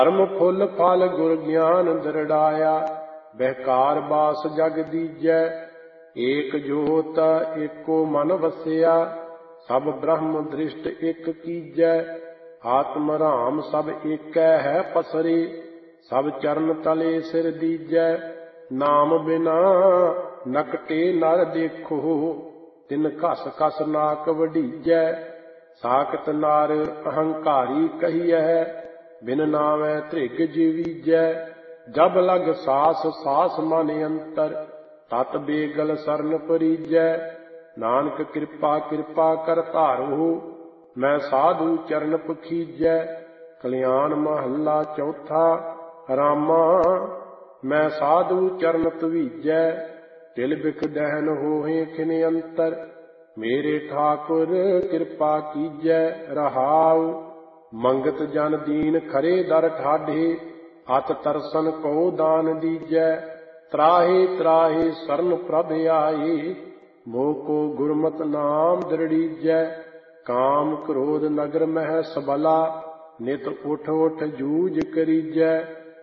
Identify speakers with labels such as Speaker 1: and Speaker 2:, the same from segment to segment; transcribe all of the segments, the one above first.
Speaker 1: ਧਰਮ ਫੁੱਲ ਫਲ ਗੁਰ ਗਿਆਨ ਦਰੜਾਇਆ, ਬਹਿਕਾਰ ਬਾਸ ਜਗ ਦੀਜੈ। ਏਕ ਜੋਤ ਏਕੋ ਮਨ ਵਸਿਆ, ਸਭ ਬ੍ਰਹਮ ਦ੍ਰਿਸ਼ਟ ਇਕ ਕੀਜੈ। ਆਤਮ ਰਾਮ ਸਭ ਏਕੈ ਹੈ ਪਸਰੇ, ਸਭ ਚਰਨ ਤਲੇ ਸਿਰ ਦੀਜੈ। ਨਾਮ ਬਿਨਾ ਨਕਟੇ ਨਰ ਦੇਖੋ, ਤਿਨ ਘਸ ਘਸ ਨਾਕ ਵਢੀਜੈ। ਸਾਖਤ ਨਰ ਅਹੰਕਾਰੀ ਕਹੀਐ, ਬਿਨ ਨਾਵੈ ਧ੍ਰਿਗ ਜੀਵੀਜੈ। ਜਬ ਲਗ ਸਾਸ ਸਾਸ ਮਨ ਅੰਤਰ, ਤਤ ਬੇਗਲ ਸਰਨ ਪਰੀਜੈ। ਨਾਨਕ ਕਿਰਪਾ ਕਿਰਪਾ ਕਰ ਧਾਰੋ, ਮੈਂ ਸਾਧੂ ਚਰਨ ਪਖੀਜੈ। ਕਲਿਆਣ ਮਹੱਲਾ ਚੌਥਾ। ਰਾਮਾ ਮੈਂ ਸਾਧੂ ਚਰਨ ਧਵੀਜੈ, ਤਿਲ ਬਿਖ ਦਹਿਨ ਹੋਏ ਖਿਨ ਅੰਤਰ। ਮੇਰੇ ਠਾਕੁਰ ਕਿਰਪਾ ਕੀਜੈ ਰਹਾਉ, ਮੰਗਤ ਜਨ ਦੀਨ ਖਰੇ ਦਰ ਠਾਢੇ। ਅਤ ਤਰਸਨ ਕੋ ਦਾਨ ਦੀਜੈ, ਤਰਾਹੇ ਤਰਾਹੇ ਸਰਨ ਪ੍ਰਭ ਆਏ। ਮੋਹ ਕੋ ਗੁਰਮਤਿ ਨਾਮ ਦ੍ਰਿੜੀਜੈ। ਕਾਮ ਕ੍ਰੋਧ ਨਗਰ ਮਹਿ ਸਬਲਾ, ਨਿਤ ਉਠ ਉਠ ਜੂਝ ਕਰੀਜੈ।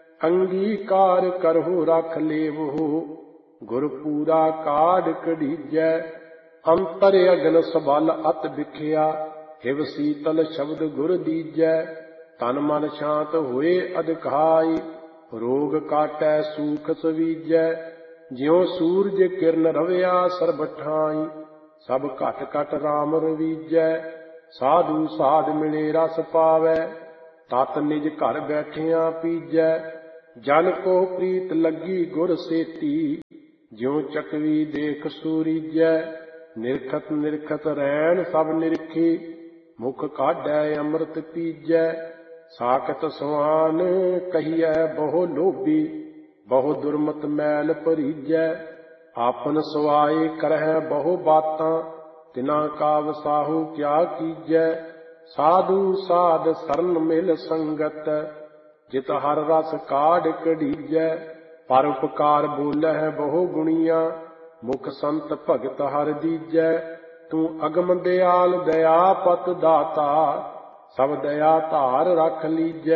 Speaker 1: ਅੰਗੀਕਾਰ ਕਰਹੁ ਰਖ ਲੇਵਹੁ, ਗੁਰ ਪੂਰਾ ਕਾਢ ਕਢੀਜੈ। ਅੰਤਰ ਅਗਨ ਸਬਲ ਅਤ ਵਿਖਿਆ, ਹਿਵ ਸੀਤਲ ਸ਼ਬਦ ਗੁਰ ਦੀਜੈ। ਤਨ ਮਨ ਸ਼ਾਂਤ ਹੋਏ ਅਧਿਕਾਈ, ਰੋਗ ਕਾਟੈ ਸੂਖ ਸਵੀਜੈ। ਜਿਉ ਸੂਰਜ ਕਿਰਨ ਰਵਿਆ ਸਰਬ ਠਾਈ, ਸਭ ਘਟ ਘਟ ਰਾਮ ਰਵੀਜੈ। ਸਾਧੂ ਸਾਧ ਮਿਲੇ ਰਸ ਪਾਵੈ, ਤਤ ਨਿਜ ਘਰ ਬੈਠਿਆਂ ਪੀਜੈ। ਜਨ ਕੋ ਪ੍ਰੀਤ ਲੱਗੀ ਗੁਰ ਸੇਤੀ, ਜਿਉ ਚਕਵੀ ਦੇਖ ਸੂਰੀਜੈ। ਨਿਰਖਤ ਨਿਰਖਤ ਰੈਣ ਸਭ ਨਿਰਖੀ, ਮੁਖ ਕਾਢੈ ਅੰਮ੍ਰਿਤ ਪੀਜੈ। ਸਾਖਤ ਸੁਆਨ ਕਹੀਐ ਬਹੁ ਲੋਭੀ, ਬਹੁ ਦੁਰਮਤ ਮੈਲ ਭਰੀਜੈ। ਆਪਨ ਸੁਆਏ ਕਰਹਿ ਬਹੁ ਬਾਤਾਂ, ਤਿਨਾ ਕਾ ਵਸਾਹੂ ਕਿਆ ਕੀਜੈ। ਸਾਧੂ ਸਾਧ ਸਰਨ ਮਿਲ ਸੰਗਤ, ਜਿਤ ਹਰ ਰਸ ਕਾਢ ਕਢੀਜੈ। ਪਰ ਉਪਕਾਰ ਬੋਲਹਿ ਬਹੁ ਗੁਣੀਆਂ, ਮੁਖ ਸੰਤ ਭਗਤ ਹਰ ਦੀਜੈ। ਤੂੰ ਅਗਮ ਦਿਆਲ ਦਇਆ ਪਤ ਦਾਤਾ, ਸਭ ਦਇਆ ਧਾਰ ਰਖ ਲੀਜੈ।